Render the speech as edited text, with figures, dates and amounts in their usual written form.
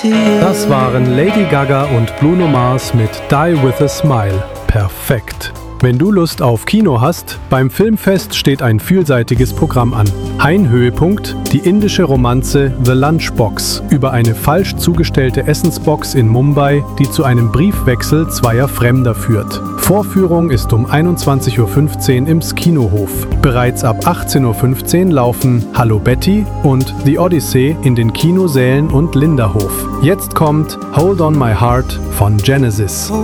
Das waren Lady Gaga und Bruno Mars mit Die With A Smile. Perfekt. Wenn du Lust auf Kino hast, beim Filmfest steht ein vielseitiges Programm an. Ein Höhepunkt, die indische Romanze The Lunchbox über eine falsch zugestellte Essensbox in Mumbai, die zu einem Briefwechsel zweier Fremder führt. Vorführung ist um 21:15 Uhr im Kinohof. Bereits ab 18:15 Uhr laufen Hallo Betty und The Odyssey in den Kinosälen und Linderhof. Jetzt kommt Hold On My Heart von Genesis.